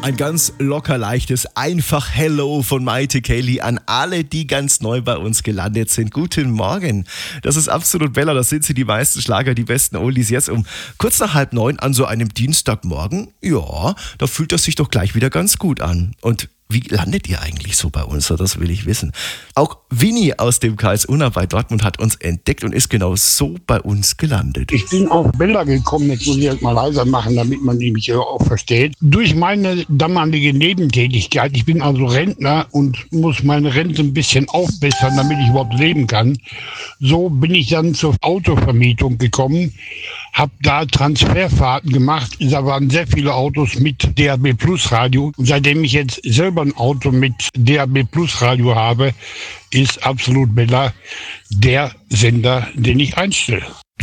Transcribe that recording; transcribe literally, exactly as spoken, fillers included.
Ein ganz locker leichtes, einfach Hello von Maite Kelly an alle, die ganz neu bei uns gelandet sind. Guten Morgen. Das ist absolut Bella, das sind sie, die meisten Schlager, die besten Oldies jetzt um kurz nach halb neun an so einem Dienstagmorgen. Ja, da fühlt das sich doch gleich wieder ganz gut an. Und wie landet ihr eigentlich so bei uns? Das will ich wissen. Auch Winnie aus dem K S Unna bei Dortmund hat uns entdeckt und ist genau so bei uns gelandet. Ich bin auf Bella gekommen, jetzt muss ich das mal leiser machen, damit man mich hier auch versteht. Durch meine damalige Nebentätigkeit, ich bin also Rentner und muss meine Rente ein bisschen aufbessern, damit ich überhaupt leben kann. So bin ich dann zur Autovermietung gekommen, habe da Transferfahrten gemacht. Da waren sehr viele Autos mit D A B Plus Radio. Und seitdem ich jetzt selber ein Auto mit D A B Plus Radio habe, ist Absolut Bella der Sender, den ich einstelle.